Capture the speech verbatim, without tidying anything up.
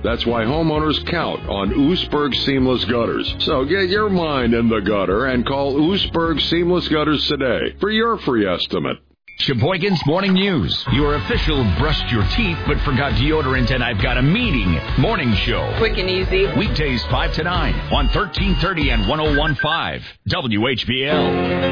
That's why homeowners count on Oostburg Seamless Gutters. So get your mind in the gutter and call Oostburg Seamless Gutters today for your free estimate. Sheboygan's Morning News, your official brushed your teeth but forgot deodorant and I've got a meeting morning show. Quick and easy. Weekdays five to nine on thirteen thirty and one oh one point five W H B L.